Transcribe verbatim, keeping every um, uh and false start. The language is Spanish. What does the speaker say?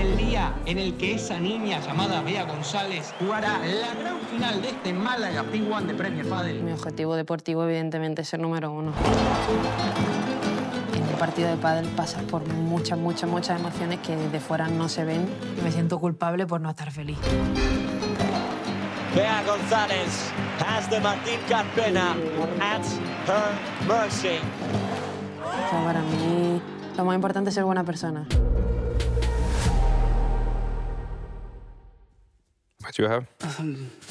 el día en el que esa niña llamada Bea González jugará la gran final de este Málaga P uno de Premier Padel. Mi objetivo deportivo, evidentemente, es ser número uno. En un partido de pádel pasas por muchas, muchas, muchas emociones que desde fuera no se ven. Me siento culpable por no estar feliz. Bea González has the Martín Carpena at her mercy. O sea, para mí, lo más importante es ser buena persona. What do you have? Um,